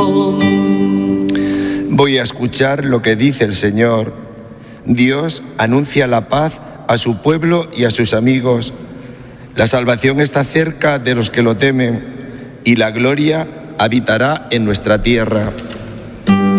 Voy a escuchar lo que dice el Señor. Dios anuncia la paz a su pueblo y a sus amigos. La salvación está cerca de los que lo temen y la gloria habitará en nuestra tierra.